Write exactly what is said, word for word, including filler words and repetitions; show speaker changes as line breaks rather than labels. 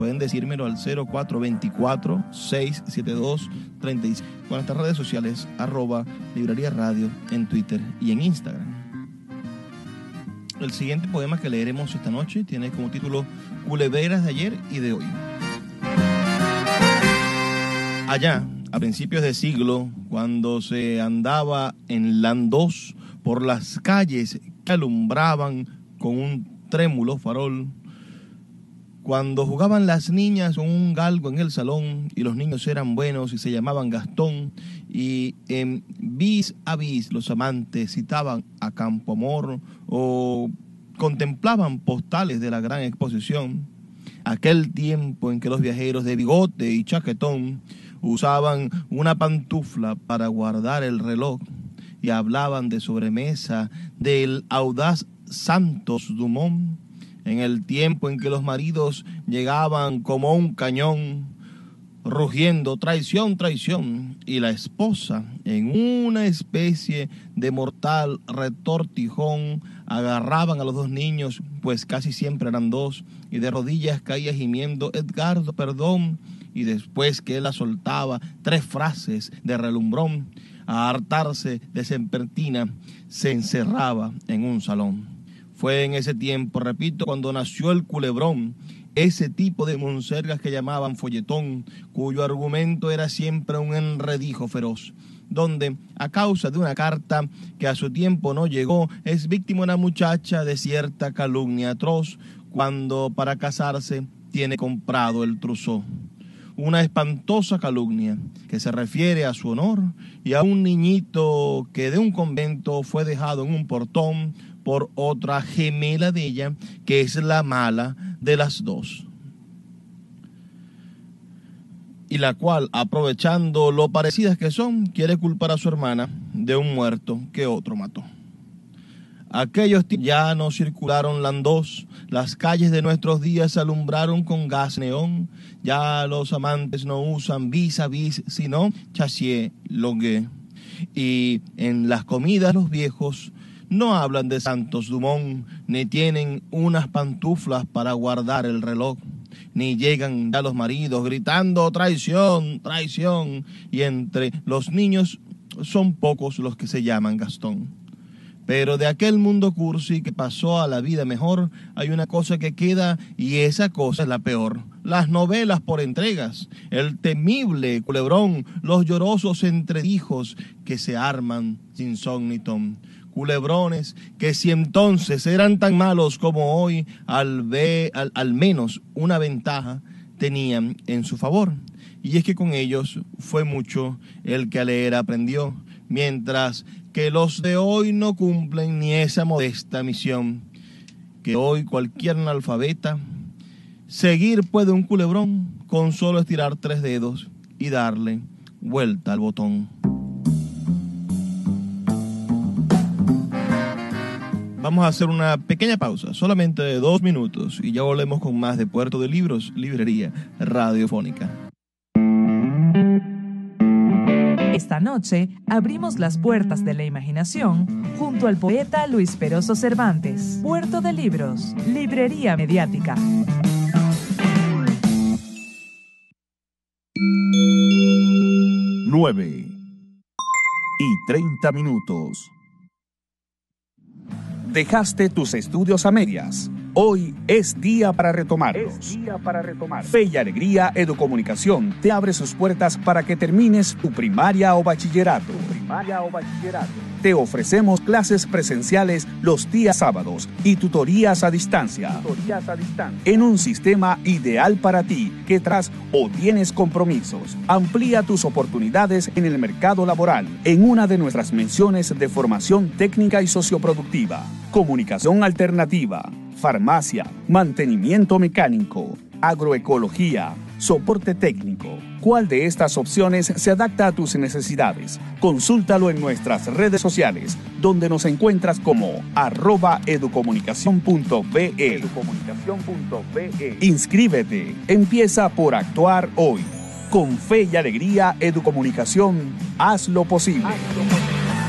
Pueden decírmelo al cero cuatro dos cuatro, seis siete dos, tres seis. Con nuestras redes sociales, arroba Librería Radio en Twitter y en Instagram. El siguiente poema que leeremos esta noche tiene como título Culebreras de ayer y de hoy. Allá, a principios de siglo, cuando se andaba en landós por las calles que alumbraban con un trémulo farol, cuando jugaban las niñas con un galgo en el salón y los niños eran buenos y se llamaban Gastón, y en vis a vis los amantes citaban a Campoamor o contemplaban postales de la gran exposición, aquel tiempo en que los viajeros de bigote y chaquetón usaban una pantufla para guardar el reloj y hablaban de sobremesa del audaz Santos Dumont, en el tiempo en que los maridos llegaban como un cañón, rugiendo traición, traición, y la esposa, en una especie de mortal retortijón, agarraban a los dos niños, pues casi siempre eran dos, y de rodillas caía gimiendo, Edgardo, perdón, y después que él la soltaba, tres frases de relumbrón, a hartarse de sempertina, se encerraba en un salón. Fue en ese tiempo, repito, cuando nació el culebrón, ese tipo de monsergas que llamaban folletón, cuyo argumento era siempre un enredijo feroz, donde, a causa de una carta que a su tiempo no llegó, es víctima una muchacha de cierta calumnia atroz, cuando para casarse tiene comprado el trousseau. Una espantosa calumnia que se refiere a su honor y a un niñito que de un convento fue dejado en un portón por otra gemela de ella, que es la mala de las dos, y la cual, aprovechando lo parecidas que son, quiere culpar a su hermana de un muerto que otro mató. Aquellos tiempos ya no circularon landós, las calles de nuestros días se alumbraron con gas neón, ya los amantes no usan vis a vis, sino chassier longue, y en las comidas los viejos no hablan de Santos Dumont, ni tienen unas pantuflas para guardar el reloj, ni llegan ya los maridos gritando traición, traición, y entre los niños son pocos los que se llaman Gastón. Pero de aquel mundo cursi que pasó a la vida mejor, hay una cosa que queda, y esa cosa es la peor. Las novelas por entregas, el temible culebrón, los llorosos entredijos que se arman sin son ni ton. Culebrones que si entonces eran tan malos como hoy, al, ve, al, al menos una ventaja tenían en su favor. Y es que con ellos fue mucho el que a leer aprendió, mientras que los de hoy no cumplen ni esa modesta misión, que hoy cualquier analfabeta seguir puede un culebrón con solo estirar tres dedos y darle vuelta al botón. Vamos a hacer una pequeña pausa, solamente de dos minutos, y ya volvemos con más de Puerto de Libros, Librería Radiofónica.
Esta noche abrimos las puertas de la imaginación junto al poeta Luis Peroso Cervantes. Puerto de Libros, Librería Mediática.
Nueve y treinta minutos. Dejaste tus estudios a medias. Hoy es día para retomarlos. Es día para retomar. Fe y Alegría Educomunicación te abre sus puertas para que termines tu primaria o bachillerato. Primaria o bachillerato. Te ofrecemos clases presenciales los días sábados y tutorías a distancia. Tutorías a distancia. En un sistema ideal para ti que tras o tienes compromisos. Amplía tus oportunidades en el mercado laboral en una de nuestras menciones de formación técnica y socioproductiva. Comunicación alternativa, farmacia, mantenimiento mecánico, agroecología, soporte técnico. ¿Cuál de estas opciones se adapta a tus necesidades? Consúltalo en nuestras redes sociales, donde nos encuentras como arroba educomunicación punto be. educomunicación punto be. Inscríbete, empieza por actuar hoy. Con Fe y Alegría Educomunicación, haz lo posible. Haz lo posible.